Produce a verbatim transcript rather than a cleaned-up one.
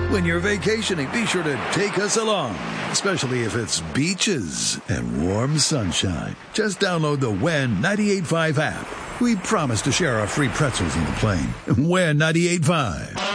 When you're vacationing, be sure to take us along, especially if it's beaches and warm sunshine. Just download the When ninety-eight point five app. We promise to share our free pretzels on the plane. When ninety-eight point five.